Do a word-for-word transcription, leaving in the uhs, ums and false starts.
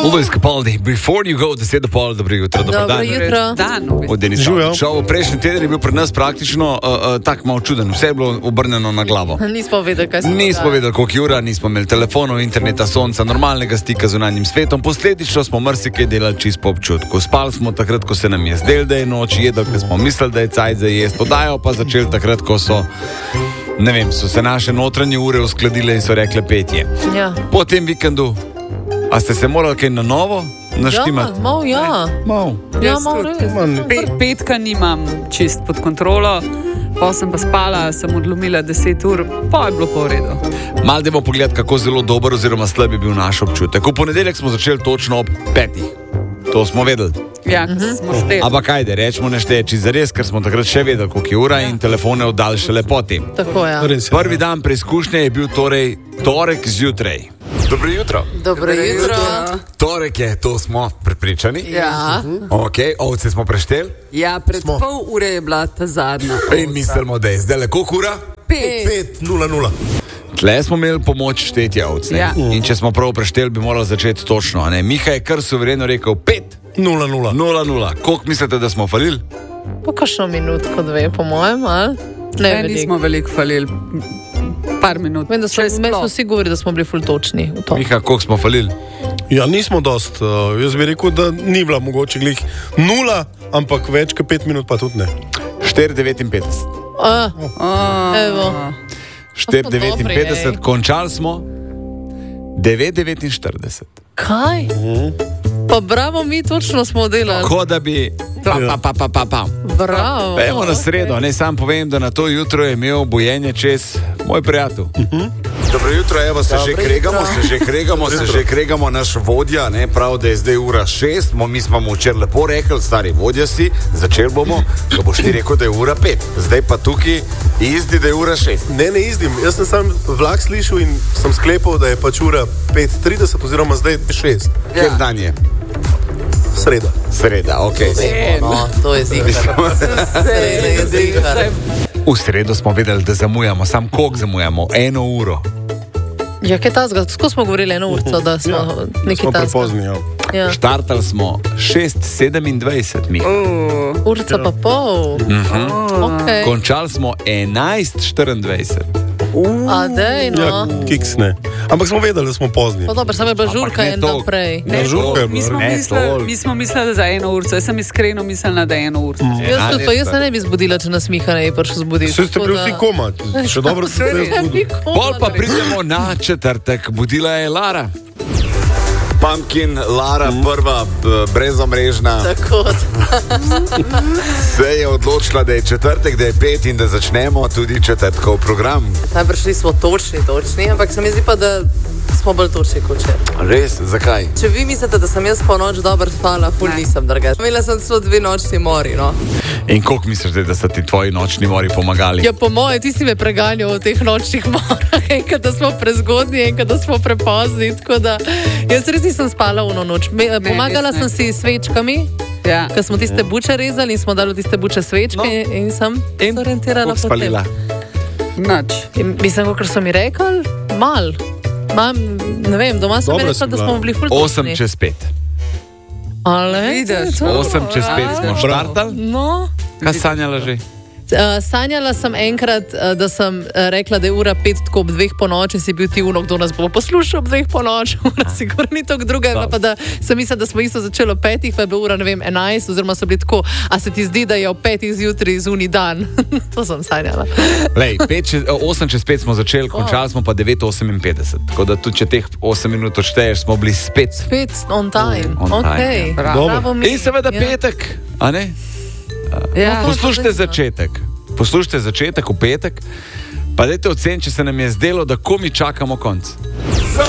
Uves Capaldi, Before You Go, deset do pol, dobro jutro, dobro dan. Dobro jutro. Dan, Od Denisa Šov. Prejšnji teden je bil pri nas praktično uh, uh, tak malo čuden, vse je bilo obrnjeno na glavo. Nismo vedeli, kaj se dogaja. Nismo vedeli, koliko je ura, nismo imeli telefonov, interneta, sonca, normalnega stika z zunanjim svetom. Posledično smo marsikaj delali čisto po občutku. Spali smo takrat, ko se nam je zdelo, da je noč, jedli, ko smo mislili, da je cajt za jesti. Podajo pa začeli takrat, ko so, ne vem, so se naše notranje ure uskladile in so rekle petje. Ja. Po tem vikendu, a ste se morali kaj na novo naštimati? Ja, mal, ja. Mal. Ja, mal res. Pe, petka nimam čist pod kontrolo, pa sem pa spala, sem odlomila deset ur, pa je bilo pa v redu. Mal dajmo pogledati, kako zelo dober oziroma slab je bil naš občutek. V ponedeljek smo začeli točno ob petih. To smo vedeli. Ja, uh-huh. smo šteli. Ampak ajde, rečemo nešteči zares, ker smo takrat še vedeli, koliko je ura in telefone oddali šele potem. Tako je. Prvi dan preizkušnje je bil torej torek zjutraj. Dobro jutro. Dobro jutro. Torek je, to smo prepričani. Ja. Ok, ovce smo prešteli. Ja, pred smo. Pol ure je bila ta zadnja. In mislimo, da je zdaj le koliko ura? Pet. pet nula nula. Tle smo imeli pomoč štetja ovc. Ja. In če smo prav prešteli, bi morali začeti točno. Ne? Miha je kar suvereno rekel pet. nula nula. nula nula. Koliko mislite, da smo falili? Po kakšno minutko, dve, po mojem, ali? Ne, Ne, nismo veliko falili. Par minut. Vem, da smo, me smo vsi govorili, da smo bili ful točni v to. Miha, koliko smo falili? Ja, nismo dost. Uh, jaz bi rekel, da ni bila mogoče glih nula, ampak več kot pet minut pa tudi ne. štiri devetinpetdeset. A, evo. štiri dobri, devetinpetdeset, ej. končali smo devet devetinštirideset. Kaj? Pa bravo, mi točno smo delali. Ko da bi pa, pa, pa, pa, pa, pa. Bravo. Pejmo na sredo, ne sam povem, da na to jutro je imel bojenje čez moj prijatelj. Dobro jutro, evo se že kregamo, se že kregamo, se že kregamo, naš vodja, ne, prav, da je zdaj ura šest, mo, mi smo mu včeraj lepo rekli, stari vodja si, začeli bomo, ko boš ti rekel, da je ura pet, zdaj pa tukaj izdi, da je ura šest. Ne, ne izdim. Jaz sem sam vlak slišal in sem sklepal, da je pač ura pet trideset oziroma zdaj šest. Ja. Kjer dan je? Sreda. Sreda, ok. No, to je zihar. Sreda je zihar. V sredo smo vedeli, da zamujamo, sam koliko zamujamo, eno uro. Ja, kaj tazga? Tako smo govorili eno urco, da smo Ja, neki smo tazga. prepozni, ja. Ja. Štartali smo šest sedemindvajset, mi. Uh, Urca pa pol. Mhm. Okay. Končali smo enajst štiriindvajset. A dej, no. Ja, kiks ne. Ampak smo vedeli, da smo pozni. Pa dobro, samo je bila Ampak žurka ne en toliko. dan prej. Ja, žurka je mi, bila. smo Ne, mislili, toliko. mi smo mislili, da za eno urco. Jaz sem iskreno mislila, da je eno urco. Mm. Jaz tudi, pa jaz se ne bi zbudila, če nas Miha ne bi prišel zbuditi. Vse ste bili vsi koma. Še dobro ste se zbudili. Pol pa pridemo na četrtek, budila je Lara. Pumpkin, Lara, prva b- brezomrežna, Tako. se je odločila, da je četrtek, da je pet in da začnemo tudi četrtkov program. Najbrž nismo točni, točni, ampak se mi zdi pa, da smo bolj točni kot če. Res, zakaj? Če vi mislite, da sem jaz po noč dobro spala, ful Ne. nisem drugače. Imela sem celo dve nočni mori, no. In koliko misliš, da so ti tvoji nočni mori pomagali? Ja, po moje, ti si me preganjal v teh nočnih morah, enkrat, da smo prezgodni, enkrat, da smo prepozni, tako da jaz res nisem spala v noč. Me, pomagala res ne. sem si s svečkami, Ja. ker smo tiste buče rezali in smo dali tiste buče svečke No. no. in sem In se orientirala koliko po tem. spalila? Nač. In mislim, kot so mi rekli, mal. Mam, ne vem, doma so mi Dobra rekli, si da bila. smo bili ful osem točni. čez pet. Ale, Vidiš, to- osem čez pet smo štartali. No. Kaj sanjala že? Uh, sanjala sem enkrat, uh, da sem uh, rekla, da je ura pet, tako ob dveh po noči, si bil ti uno, kdo nas bo poslušal ob dveh po noči, ura sigurno ni tako druga, pa da sem mislila, da smo isto začeli ob petih, pa je bila ura, ne vem, enajst, oziroma so bili tako, a se ti zdi, da je ob petih zjutraj zunaj dan. To sem sanjala. Lej, pet čez, osem čez pet smo začeli, končali smo pa devet oseminpetdeset. Tako da tudi če teh osem minut odšteješ, smo bili spet. Spet on time. On time, Okay. ja. Bravo. Bravo mi. In seveda Ja. petek, a ne? Ja. Poslušajte začetek. Poslušajte začetek v petek, pa dajte ocen, če se nam je zdelo, da ko mi čakamo konc.